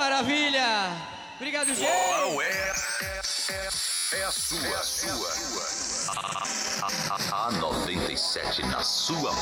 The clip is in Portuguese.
maravilha! Obrigado, gente! Qual é a sua. A 97 na sua